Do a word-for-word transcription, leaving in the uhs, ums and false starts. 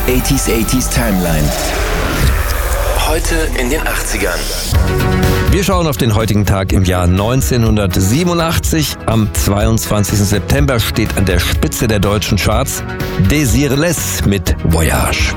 achtziger achtziger Timeline. Heute in den achtzigern. Wir schauen auf den heutigen Tag im Jahr neunzehnhundertsiebenundachtzig. Am zweiundzwanzigsten September steht an der Spitze der deutschen Charts Désirless mit Voyage.